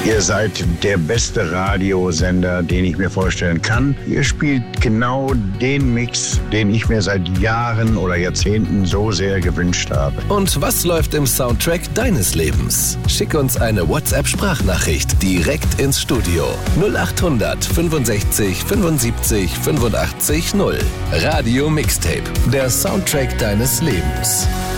Ihr seid der beste Radiosender, den ich mir vorstellen kann. Ihr spielt genau den Mix, den ich mir seit Jahren oder Jahrzehnten so sehr gewünscht habe. Und was läuft im Soundtrack deines Lebens? Schick uns eine WhatsApp-Sprachnachricht direkt ins Studio. 0800 65 75 85 0. Radio Mixtape, der Soundtrack deines Lebens.